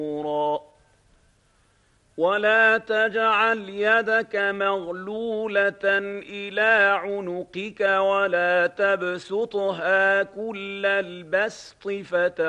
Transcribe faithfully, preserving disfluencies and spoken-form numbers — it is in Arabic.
ولا تجعل يدك مغلولة إلى عنقك ولا تبسطها كل البسط فتقعد